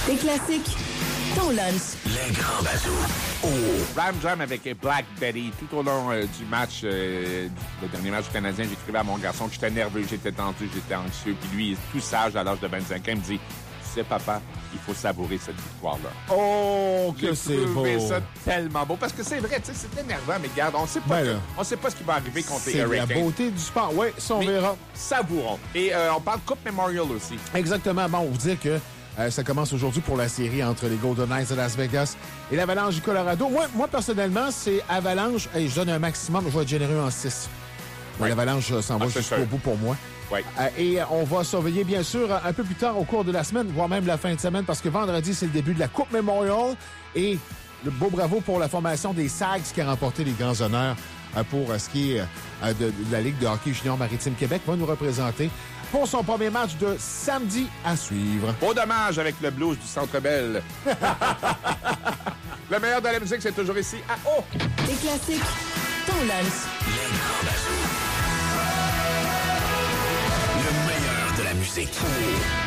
Des classiques, ton lunch. Les grands bazous. Ram Jam avec Black Betty. Tout au long du match, le dernier match du Canadien, j'écrivais à mon garçon que j'étais nerveux, j'étais tendu, j'étais anxieux. Puis lui, tout sage à l'âge de 25 ans, il me dit, tu sais, papa, il faut savourer cette victoire-là. Oh, que c'est beau! J'ai trouvé ça tellement beau. Parce que c'est vrai, tu sais, c'est énervant, mais regarde, on sait pas, on sait pas ce qui va arriver contre les Hurricanes. C'est la beauté du sport. Oui, ça, on verra. Savourons. Et on parle Coupe Memorial aussi. Exactement. Bon, on vous dit que ça commence aujourd'hui pour la série entre les Golden Knights de Las Vegas et l'Avalanche du Colorado. Moi personnellement, c'est Avalanche. Hey, je donne un maximum. Je vais être généreux en 6. Ouais. L'Avalanche s'en va jusqu'au bout pour moi. Ouais. Et on va surveiller, bien sûr, un peu plus tard au cours de la semaine, voire même la fin de semaine, parce que vendredi, c'est le début de la Coupe Memorial. Et le beau bravo pour la formation des Sags qui a remporté les grands honneurs pour ce qui est de la Ligue de hockey junior maritime Québec, va nous représenter pour son premier match de samedi à suivre. Beau dommage avec le blues du Centre Bell. Le meilleur de la musique, c'est toujours ici à O. Des classiques, ton lunch. Les grands bazous. Le meilleur de la musique.